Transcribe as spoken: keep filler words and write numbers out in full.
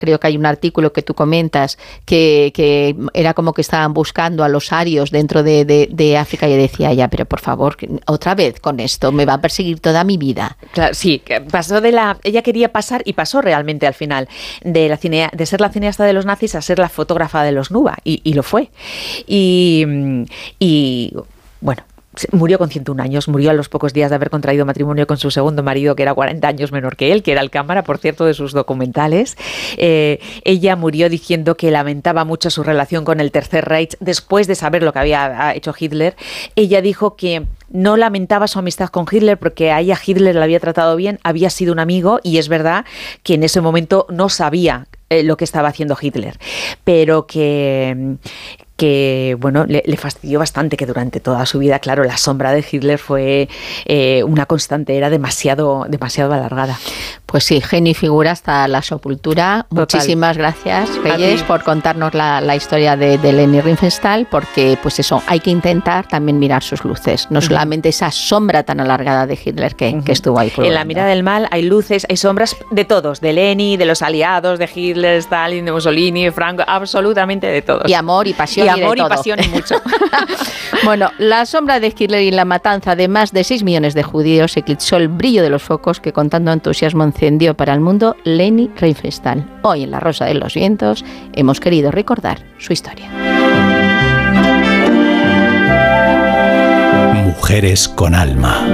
creo que hay un artículo que tú comentas, que, que era como que estaban buscando a los arios dentro de, de, de África, y decía, ya, pero por favor, otra vez con esto, me va a perseguir toda mi vida. Claro, sí, que pasó de la, ella quería pasar, y pasó realmente al final, de, la cinea, de ser la cineasta de los nazis a ser la fotógrafa de los Nuba, y, y lo fue. Y, y bueno, murió con ciento uno años, murió a los pocos días de haber contraído matrimonio con su segundo marido, que era cuarenta años menor que él, que era el cámara, por cierto, de sus documentales. Eh, ella murió diciendo que lamentaba mucho su relación con el Tercer Reich después de saber lo que había hecho Hitler. Ella dijo que no lamentaba su amistad con Hitler porque a ella Hitler la había tratado bien, había sido un amigo, y es verdad que en ese momento no sabía eh, lo que estaba haciendo Hitler, pero que... que bueno, le, le fastidió bastante que durante toda su vida, claro, la sombra de Hitler fue eh, una constante, era demasiado, demasiado alargada. Pues sí, genio y figura hasta la sepultura. Total. Muchísimas gracias, Reyes, por contarnos la, la historia de, de Leni Riefenstahl, porque pues eso, hay que intentar también mirar sus luces, no uh-huh. solamente esa sombra tan alargada de Hitler que, uh-huh. que estuvo ahí. En la mirada del mal hay luces, hay sombras de todos, de Leni, de los aliados, de Hitler, Stalin, de Mussolini, de Franco, absolutamente de todos. Y amor y pasión. Y amor y, y pasión y mucho. Bueno, la sombra de Hitler y la matanza de más de seis millones de judíos eclipsó el brillo de los focos que con tanto entusiasmo encendió para el mundo Leni Riefenstahl. Hoy en La Rosa de los Vientos hemos querido recordar su historia. Mujeres con alma.